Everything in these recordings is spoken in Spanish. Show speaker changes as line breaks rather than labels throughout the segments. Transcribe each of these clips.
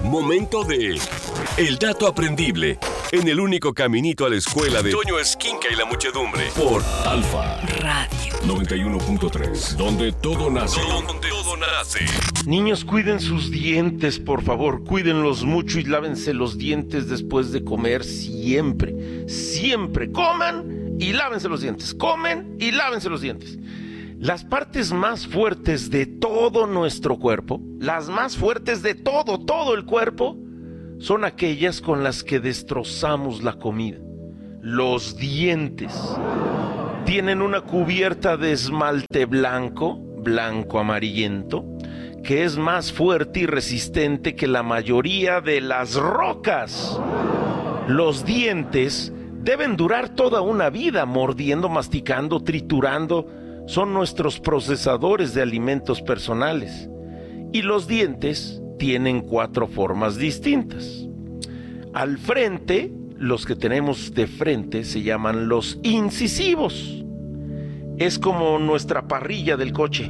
Momento de El Dato Aprendible, en el único caminito a la escuela de Toño Esquinca y la muchedumbre, por Alfa Radio 91.3, donde todo nace. Donde todo nace.
Niños, cuiden sus dientes, por favor, cuídenlos mucho y lávense los dientes después de comer siempre. Siempre coman y lávense los dientes. Comen y lávense los dientes. Las partes más fuertes de todo nuestro cuerpo, las más fuertes de todo el cuerpo, son aquellas con las que destrozamos la comida. Los dientes tienen una cubierta de esmalte blanco amarillento, que es más fuerte y resistente que la mayoría de las rocas. Los dientes deben durar toda una vida mordiendo, masticando, triturando. Son nuestros procesadores de alimentos personales. Y los dientes tienen 4 formas distintas. Al frente, los que tenemos de frente se llaman los incisivos. Es como nuestra parrilla del coche.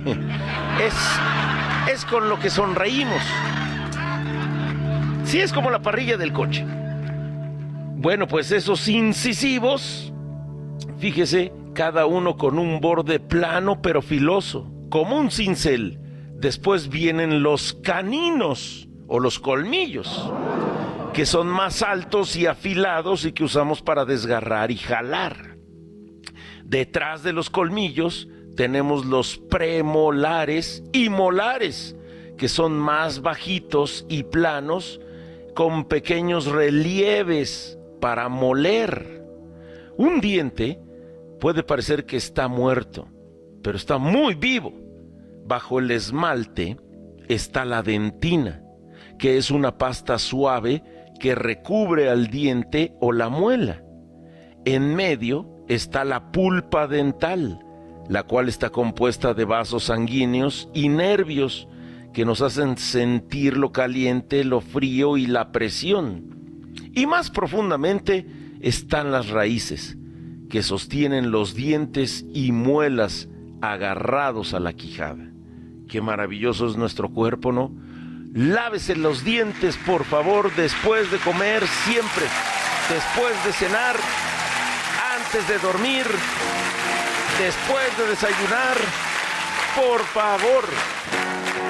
Es con lo que sonreímos. Sí, es como la parrilla del coche. Bueno, pues esos incisivos, fíjese, cada uno con un borde plano pero filoso, como un cincel. Después vienen los caninos o los colmillos, que son más altos y afilados y que usamos para desgarrar y jalar. Detrás de los colmillos tenemos los premolares y molares, que son más bajitos y planos, con pequeños relieves para moler. Un diente puede parecer que está muerto, pero está muy vivo. Bajo el esmalte está la dentina, que es una pasta suave que recubre al diente o la muela. En medio está la pulpa dental, la cual está compuesta de vasos sanguíneos y nervios que nos hacen sentir lo caliente, lo frío y la presión. Y más profundamente están las raíces, que sostienen los dientes y muelas agarrados a la quijada. Qué maravilloso es nuestro cuerpo, ¿no? Lávese los dientes, por favor, después de comer, siempre. Después de cenar, antes de dormir, después de desayunar, por favor.